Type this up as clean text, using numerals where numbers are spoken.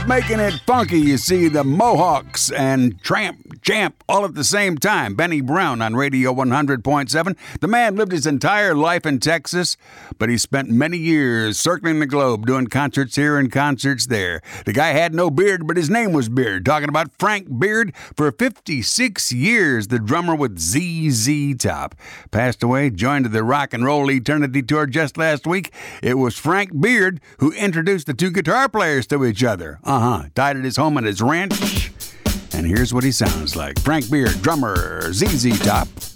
Making it funky, you see the Mohawks and Champ all at the same time. Benny Brown on Radio 100.7. The man lived his entire life in Texas, but he spent many years circling the globe doing concerts here and concerts there. The guy had no beard, but his name was Beard. Talking about Frank Beard. For 56 years, the drummer with ZZ Top. Passed away, joined the Rock and Roll Eternity Tour just last week. It was Frank Beard who introduced the two guitar players to each other. Died at his home at his ranch. And here's what he sounds like. Frank Beard, drummer, ZZ Top.